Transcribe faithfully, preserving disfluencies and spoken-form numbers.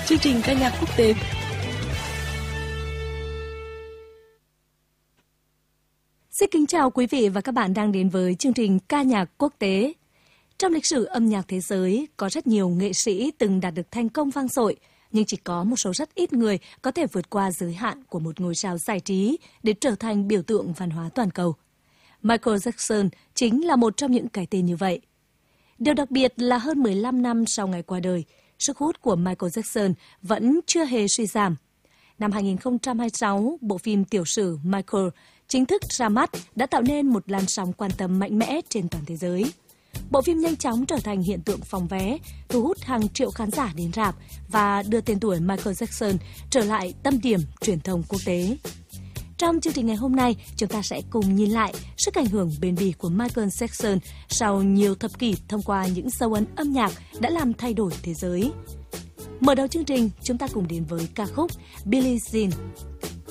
chương trình ca nhạc quốc tế. Xin kính chào quý vị và các bạn đang đến với chương trình ca nhạc quốc tế. Trong lịch sử âm nhạc thế giới, có rất nhiều nghệ sĩ từng đạt được thành công vang dội, nhưng chỉ có một số rất ít người có thể vượt qua giới hạn của một ngôi sao giải trí để trở thành biểu tượng văn hóa toàn cầu. Michael Jackson chính là một trong những cái tên như vậy. Điều đặc biệt là hơn mười lăm năm sau ngày qua đời, sức hút của Michael Jackson vẫn chưa hề suy giảm. Năm hai nghìn không trăm hai mươi sáu, bộ phim tiểu sử Michael chính thức ra mắt đã tạo nên một làn sóng quan tâm mạnh mẽ trên toàn thế giới. Bộ phim nhanh chóng trở thành hiện tượng phòng vé, thu hút hàng triệu khán giả đến rạp và đưa tên tuổi Michael Jackson trở lại tâm điểm truyền thông quốc tế. Trong chương trình ngày hôm nay, chúng ta sẽ cùng nhìn lại sức ảnh hưởng bền bỉ của Michael Jackson sau nhiều thập kỷ thông qua những dấu ấn âm nhạc đã làm thay đổi thế giới. Mở đầu chương trình, chúng ta cùng đến với ca khúc Billie Jean.